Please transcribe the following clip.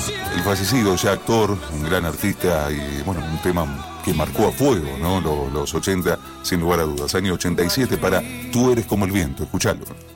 el fallecido ya actor, un gran artista y bueno, un tema que marcó a fuego, ¿no? Los 80, sin lugar a dudas. Año 87 para Tú eres como el viento, escuchalo.